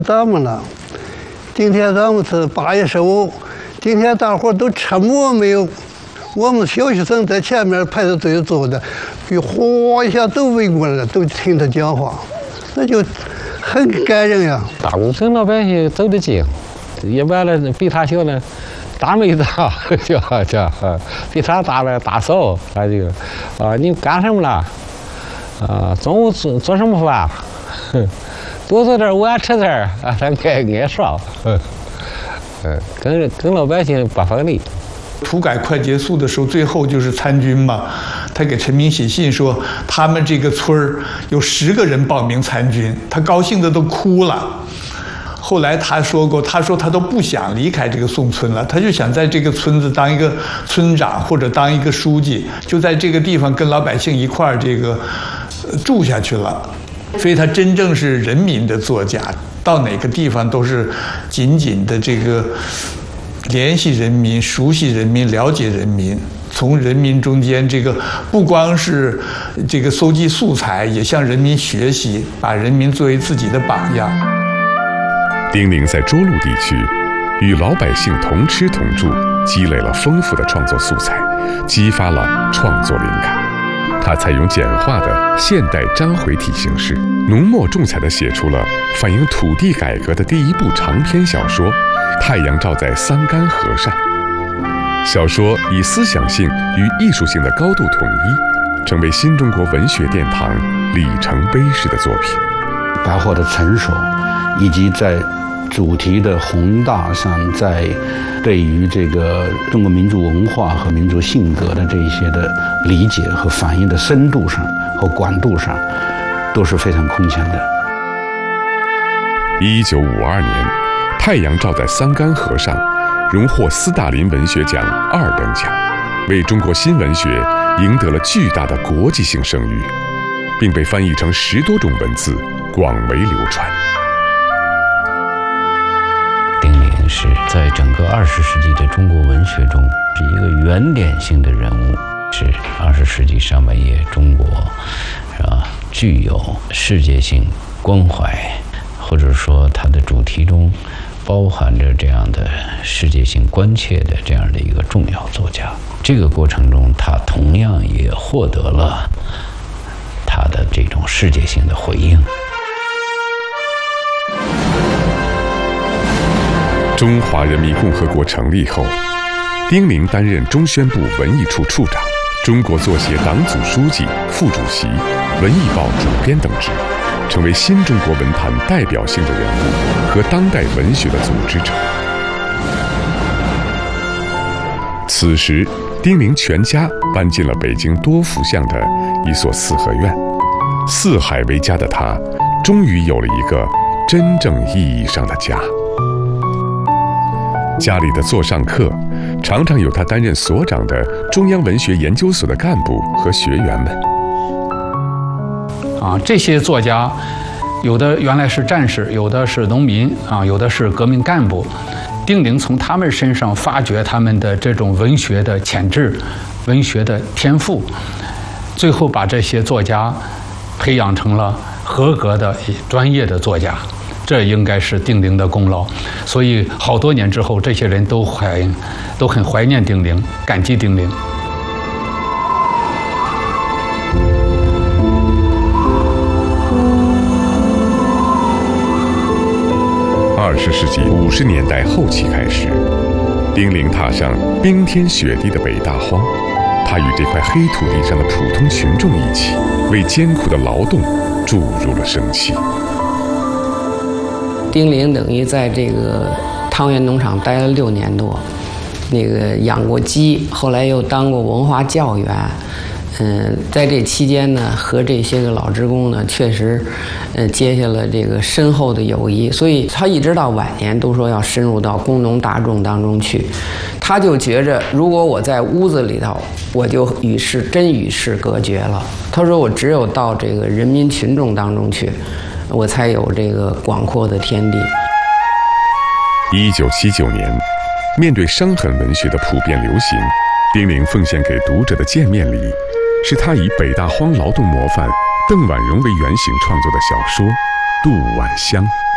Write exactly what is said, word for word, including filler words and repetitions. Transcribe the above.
咱们呢，今天咱们是八月十五，今天大伙都沉默没有。我们小学生在前面排着队坐的，就哗一下都围过来了，都听他讲话，那就很感人呀。 大工村老百姓走得近，一般的比他小的大妹子叫叫，比他大的大嫂，他就啊，你干什么了？啊，中午做做什么饭？多做点碗吃点啊，他爱爱说，嗯，跟跟老百姓不分离。 土改快结束的时候，最后就是参军嘛。他给陈明写信说，他们这个村儿有十个人报名参军，他高兴的都哭了。后来他说过，他说他都不想离开这个宋村了，他就想在这个村子当一个村长或者当一个书记，就在这个地方跟老百姓一块儿这个住下去了。所以他真正是人民的作家，到哪个地方都是紧紧的这个联系人民、熟悉人民、了解人民，从人民中间这个不光是这个搜集素材，也向人民学习，把人民作为自己的榜样。 丁玲在涿鹿地区与老百姓同吃同住，积累了丰富的创作素材，激发了创作灵感。他采用简化的现代章回体形式，浓墨重彩地写出了反映土地改革的第一部长篇小说《太阳照在桑干河上》。小说以思想性与艺术性的高度统一，成为新中国文学殿堂里程碑式的作品。 白话的成熟，以及在主题的宏大上，在对于这个中国民族文化和民族性格的这一些的理解和反映的深度上和广度上，都是非常空前的。 一九五二年，《太阳照在桑干河上》荣获斯大林文学奖二等奖，为中国新文学赢得了巨大的国际性声誉，并被翻译成十多种文字，广为流传。 丁玲是在整个二十世纪的中国文学中是一个原点性的人物，是二十世纪上半叶中国是吧具有世界性关怀，或者说它的主题中包含着这样的世界性关切的这样的一个重要作家。这个过程中，他同样也获得了他的这种世界性的回应。 中华人民共和国成立后，丁玲担任中宣部文艺处处长、中国作协党组书记、副主席、文艺报主编等职，成为新中国文坛代表性的人物和当代文学的组织者。此时，丁玲全家搬进了北京多福巷的一所四合院，四海为家的他，终于有了一个真正意义上的家。家里的座上客，常常有他担任所长的中央文学研究所的干部和学员们。 啊，这些作家，有的原来是战士，有的是农民啊，有的是革命干部。丁玲从他们身上发掘他们的这种文学的潜质、文学的天赋，最后把这些作家培养成了合格的专业的作家。这应该是丁玲的功劳，所以好多年之后，这些人都怀都很怀念丁玲，感激丁玲。 二十世纪五十年代后期开始，丁玲踏上冰天雪地的北大荒，他与这块黑土地上的普通群众一起，为艰苦的劳动注入了生气。 丁玲等于在这个汤圆农场待了六年多，那个养过鸡，后来又当过文化教员。嗯，在这期间呢，和这些个老职工呢，确实，呃，结下了这个深厚的友谊。所以他一直到晚年都说要深入到工农大众当中去。他就觉着，如果我在屋子里头，我就与世真与世隔绝了。他说，我只有到这个人民群众当中去，我才有这个广阔的天地。 一九七九年，面对伤痕文学的普遍流行，丁玲奉献给读者的见面礼，是他以北大荒劳动模范邓婉容为原型创作的小说《杜晚香》。